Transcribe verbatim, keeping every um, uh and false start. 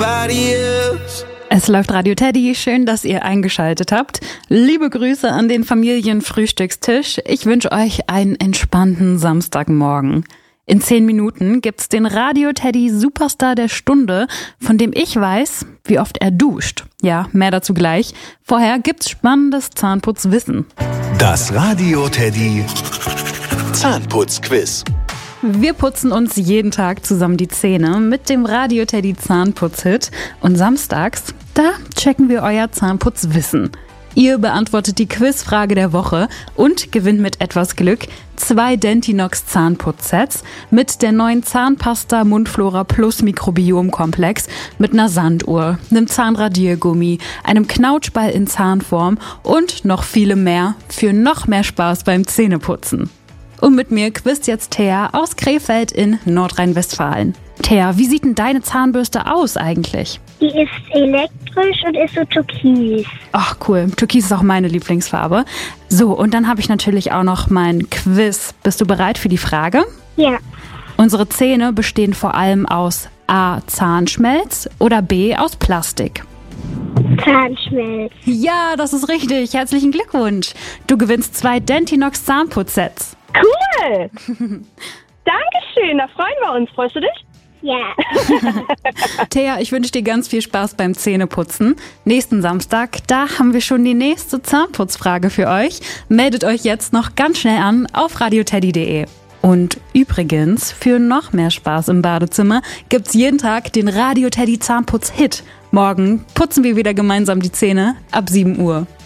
everybody else. Es läuft Radio Teddy, schön, dass ihr eingeschaltet habt. Liebe Grüße an den Familienfrühstückstisch. Ich wünsche euch einen entspannten Samstagmorgen. In zehn Minuten gibt's den Radio Teddy Superstar der Stunde, von dem ich weiß, wie oft er duscht. Ja, mehr dazu gleich. Vorher gibt's spannendes Zahnputzwissen. Das Radio Teddy Zahnputzquiz. Wir putzen uns jeden Tag zusammen die Zähne mit dem Radio Teddy Zahnputzhit. Und samstags, da checken wir euer Zahnputzwissen. Ihr beantwortet die Quizfrage der Woche und gewinnt mit etwas Glück zwei Dentinox Zahnputzsets mit der neuen Zahnpasta Mundflora Plus Mikrobiomkomplex mit einer Sanduhr, einem Zahnradiergummi, einem Knautschball in Zahnform und noch viele mehr für noch mehr Spaß beim Zähneputzen. Und mit mir quizt jetzt Thea aus Krefeld in Nordrhein-Westfalen. Thea, wie sieht denn deine Zahnbürste aus eigentlich? Die ist elektrisch und ist so türkis. Ach cool, Türkis ist auch meine Lieblingsfarbe. So, und dann habe ich natürlich auch noch mein Quiz. Bist du bereit für die Frage? Ja. Unsere Zähne bestehen vor allem aus A. Zahnschmelz oder B. aus Plastik. Zahnschmelz. Ja, das ist richtig. Herzlichen Glückwunsch. Du gewinnst zwei Dentinox Zahnputzsets. Cool! Dankeschön, da freuen wir uns. Freust du dich? Ja. Thea, ich wünsche dir ganz viel Spaß beim Zähneputzen. Nächsten Samstag, da haben wir schon die nächste Zahnputzfrage für euch. Meldet euch jetzt noch ganz schnell an auf radioteddy punkt de. Und übrigens, für noch mehr Spaß im Badezimmer gibt's jeden Tag den Radio Teddy Zahnputz-Hit. Morgen putzen wir wieder gemeinsam die Zähne ab sieben Uhr.